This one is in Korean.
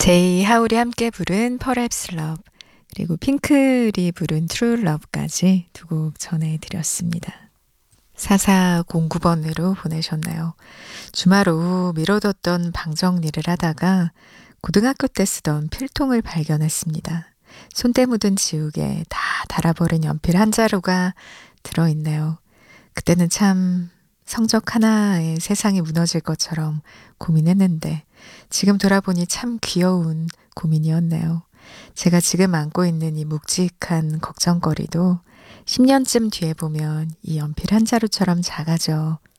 제이 하울이 함께 부른 Perhaps Love 그리고 핑클이 부른 True Love까지 두 곡 전해드렸습니다. 4409번으로 보내셨나요? 주말 오후 미뤄뒀던 방 정리를 하다가 고등학교 때 쓰던 필통을 발견했습니다. 손때 묻은 지우개 다 달아버린 연필 한 자루가 들어있네요. 그때는 참 성적 하나에 세상이 무너질 것처럼 고민했는데 지금 돌아보니 참 귀여운 고민이었네요. 제가 지금 안고 있는 이 묵직한 걱정거리도 10년쯤 뒤에 보면 이 연필 한 자루처럼 작아져